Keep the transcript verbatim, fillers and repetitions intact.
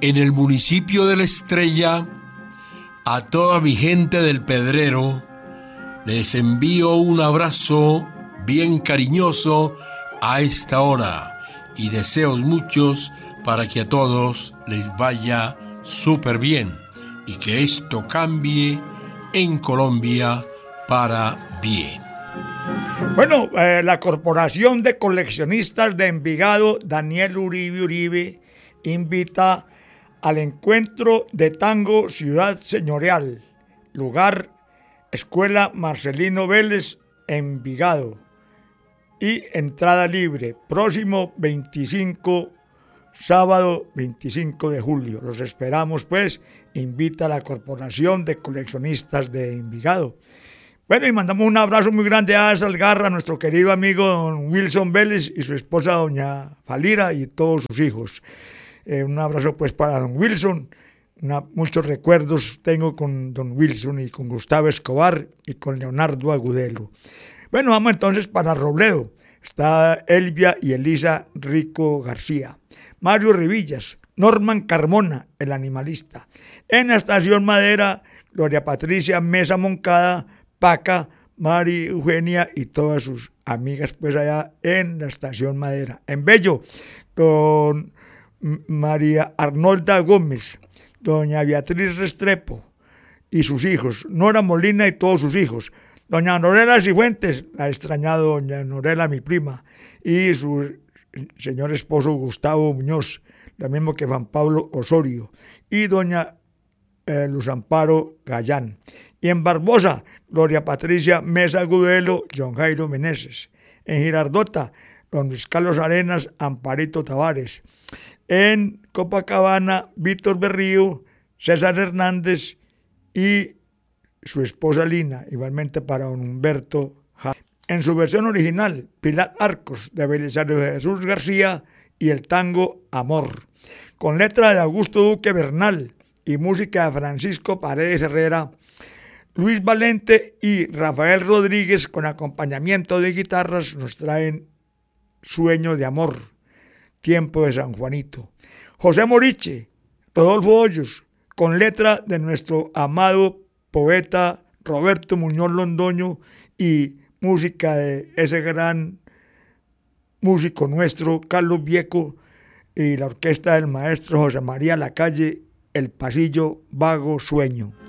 En el municipio de La Estrella, a toda mi gente del Pedrero, les envío un abrazo bien cariñoso a esta hora y deseos muchos para que a todos les vaya súper bien y que esto cambie en Colombia para bien. Bueno, eh, la Corporación de Coleccionistas de Envigado, Daniel Uribe Uribe, invita al encuentro de tango Ciudad Señorial, lugar Escuela Marcelino Vélez, Envigado, y entrada libre, próximo veinticinco, sábado veinticinco de julio. Los esperamos, pues, invita a la Corporación de Coleccionistas de Envigado. Bueno, y mandamos un abrazo muy grande a Salgarra, a nuestro querido amigo don Wilson Vélez y su esposa doña Falira y todos sus hijos. Eh, un abrazo pues para don Wilson. Una, muchos recuerdos tengo con don Wilson y con Gustavo Escobar y con Leonardo Agudelo. Bueno, vamos entonces para Robledo. Está Elvia y Elisa Rico García. Mario Rivillas, Norman Carmona, el animalista. En la Estación Madera, Gloria Patricia Mesa Moncada, Paca, Mari Eugenia y todas sus amigas pues allá en la Estación Madera. En Bello, don María Arnolda Gómez, doña Beatriz Restrepo y sus hijos, Nora Molina y todos sus hijos, doña Norela Cifuentes, la extrañada doña Norela, mi prima, y su señor esposo Gustavo Muñoz, lo mismo que Juan Pablo Osorio, y doña eh, Luz Amparo Gallán. Y en Barbosa, Gloria Patricia Mesa Agudelo, John Jairo Meneses. En Girardota, don Luis Carlos Arenas, Amparito Tavares. En Copacabana, Víctor Berrío, César Hernández y su esposa Lina, igualmente para don Humberto Jara. En su versión original, Pilar Arcos, de Belisario Jesús García y el tango Amor, con letra de Augusto Duque Bernal y música de Francisco Paredes Herrera, Luis Valente y Rafael Rodríguez, con acompañamiento de guitarras, nos traen Sueño de Amor, Tiempo de San Juanito. José Moriche, Rodolfo Hoyos, con letra de nuestro amado poeta Roberto Muñoz Londoño y música de ese gran músico nuestro, Carlos Vieco, y la orquesta del maestro José María Lacalle, El Pasillo Vago Sueño.